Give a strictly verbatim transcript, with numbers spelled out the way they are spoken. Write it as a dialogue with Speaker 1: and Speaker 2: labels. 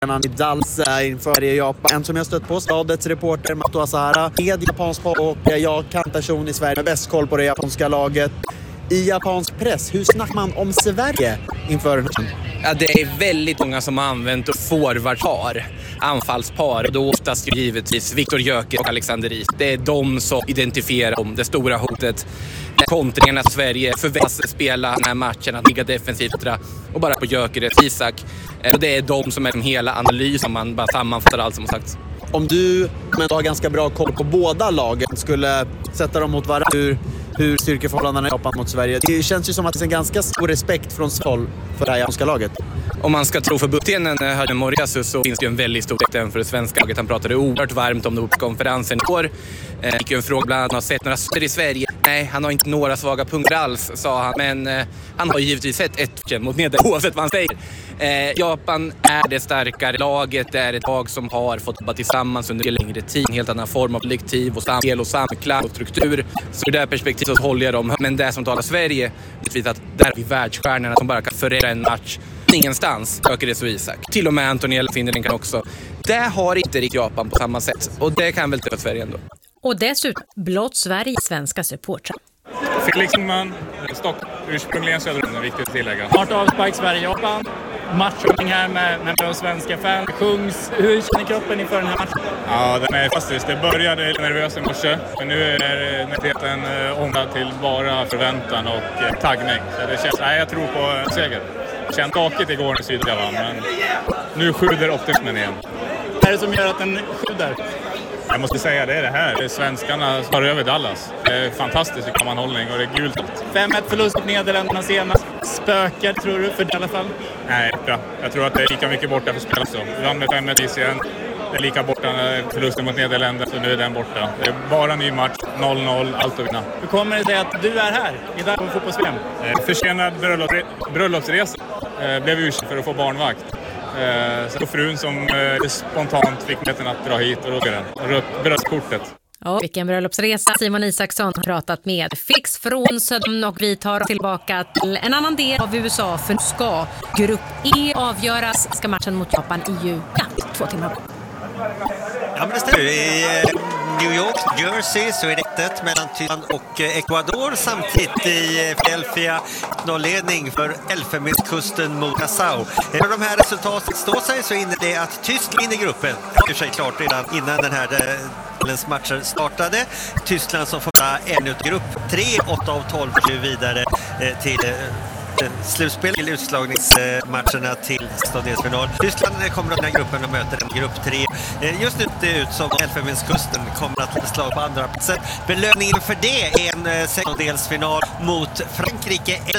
Speaker 1: i Dallas inför Japan. En som jag stött på, stadets reporter Mato Asahara, med japansk och jag kan person i Sverige med bäst koll på det japanska laget. I japansk press, hur snackar man om Sverige inför den här?
Speaker 2: Ja, det är väldigt många som har använt och forwardpar, anfallspar. Och då oftast givetvis Viktor Gyökeres och Alexander Isak. Det är de som identifierar om det stora hotet. Kontringarna Sverige förväntas spela den här matchen, att ligga defensivt och bara på Gyökeres Isak. Och det är de som är de hela analysen, man bara sammanfattar allt som har sagts.
Speaker 1: Om du men har ganska bra koll på båda lagen, skulle sätta dem mot varandra, hur, hur styrkeförhållandena är Japan mot Sverige. Det känns ju som att det är en ganska stor respekt från håll för det här japanska laget.
Speaker 2: Om man ska tro för Butenen hörde Moriyasu så finns det ju en väldigt stor respekt för det svenska laget. Han pratade oerhört varmt om det på konferensen igår. Eh, gick ju en fråga bland annat, har sett några stöd i Sverige? Nej, han har inte några svaga punkter alls, sa han. Men eh, han har givetvis sett ett mot Nederländerna, oavsett vad han säger. Eh, Japan är det starkare laget, det är ett lag som har fått jobba tillsammans under en längre tid. En helt annan form av kollektiv och samspel och samklang och struktur. Så i det här perspektivet så håller jag dem. Men det som talar Sverige, vet att där är vi världsstjärnorna som bara kan förändra en match ingenstans. Gyökeres och Isak. Till och med Antoniel finner den kan också. Det har inte riktigt Japan på samma sätt. Och det kan väl träffa Sverige ändå.
Speaker 3: Och dessutom blott Sverige svenska supportrar.
Speaker 4: Felix Ingman, Stockholm, ursprungligen Söderhamn, är viktigt att tillägga.
Speaker 5: Snart avspark Sverige-Japan. Matchövning här med, med de svenska fans. Sjungs. Hur känner kroppen inför den här matchen?
Speaker 4: Ja, den är fantastisk. Det började nervös i morse. Men nu är nerviteten omvandlad till bara förväntan och eh, taggning. Så det känns, nej, jag tror på en seger. Jag kände taket igår när Sydliga vann, men nu sjuder optimismen igen.
Speaker 5: Vad är det som gör att den sjuder?
Speaker 4: Jag måste säga det är det här. Det är svenskarna som tar över Dallas. Det är fantastisk sammanhållning och det är gult.
Speaker 5: fem ett förlust mot Nederländerna senast. Spökar tror du för det i alla fall?
Speaker 4: Nej, bra. Jag tror att det är lika mycket borta för spel också. Vi vann med fem ett igen. Det är lika borta när förlusten mot Nederländerna, så nu är den borta. Det är bara en ny match, noll noll, allt att vinna.
Speaker 5: Hur kommer det sig att du är här i dag på fotbolls-V M?
Speaker 4: Eh, försenad bröllops- bröllopsresa. Eh, blev ursäkt för att få barnvakt. Eh, så frun som eh, spontant fick möten att dra hit och rådde den. Bröllopskortet.
Speaker 3: Ja, vilken bröllopsresa. Simon Isaksson har pratat med Fix från Söderhamn och vi tar tillbaka till en annan del av U S A. För nu ska Grupp E avgöras. Ska matchen mot Japan i ju ja, två timmar.
Speaker 6: Ja, men det stämmer. I New York, Jersey så är det ett mellan Tyskland och Ecuador. Samtidigt i Philadelphia nollledning för Elfenbenskusten mot Nassau. När de här resultaten står sig så innebär det att Tyskland vinner gruppen. Det är sig klart redan innan den här matcher startade. Tyskland som får en ut grupp tre, åtta av tolv vidare till slutspel till utslagningsmatcherna till stadionsfinal. Tyskland kommer att den här gruppen och möter en grupp tre. Just nu det ut som Elfenbenskusten kommer att beslag på andra platser. Belöningen för det är en sextondelsfinal mot Frankrike.